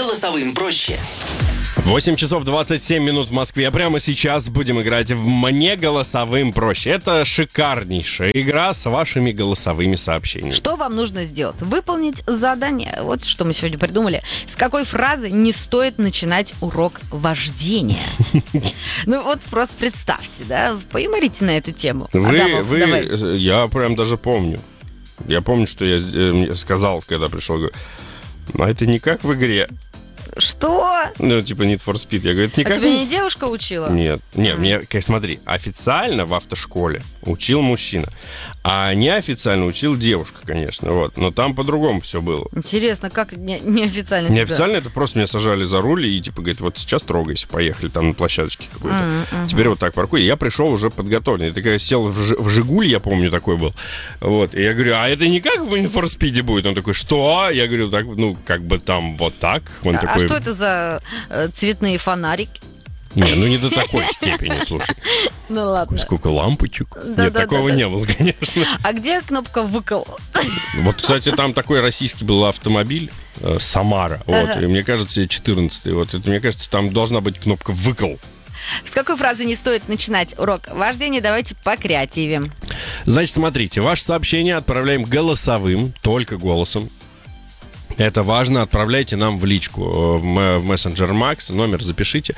Голосовым проще. 8 часов 27 минут в Москве. А прямо сейчас будем играть в «Мне голосовым проще». Это шикарнейшая игра с вашими голосовыми сообщениями. Что вам нужно сделать? Выполнить задание. Вот что мы сегодня придумали. С какой фразы не стоит начинать урок вождения? Ну вот просто представьте, да? Поимарите на эту тему. Я прям даже помню. Я помню, что я сказал, когда пришел. Говорю, а это не как в игре. Что? Ну, типа Need for Speed. Я говорю, это не как... тебя не девушка учила? Нет, мне, смотри, официально в автошколе учил мужчина, а неофициально учил девушка, конечно, вот. Но там по-другому все было. Интересно, как неофициально? Неофициально это просто меня сажали за руль и типа говорит, вот сейчас трогайся, поехали там на площадочке какой-то. Теперь вот так паркуй. Я пришел уже подготовленный. Я такая сел в Жигуль, я помню, такой был. Вот. И я говорю, а это не как в Need for Speed будет? Он такой, что? Я говорю, так, ну, как бы там вот так. Он такой... А что это за цветные фонарики? Не, ну не до такой степени, слушай. Ну ладно. Сколько лампочек. Нет, такого не было, конечно. А где кнопка «выкл»? Вот, кстати, там такой российский был автомобиль Самара. Вот, и мне кажется, 14-й. Вот, это, мне кажется, там должна быть кнопка «выкл». С какой фразы не стоит начинать урок вождения? Давайте покреативим. Значит, смотрите, ваше сообщение отправляем голосовым, только голосом. Это важно, отправляйте нам в личку в мессенджер Макс, номер запишите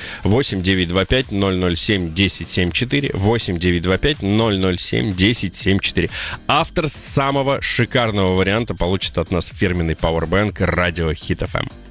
8925-007-1074, 8925-007-1074. Автор самого шикарного варианта получит от нас фирменный пауэрбэнк Радио Хит FM.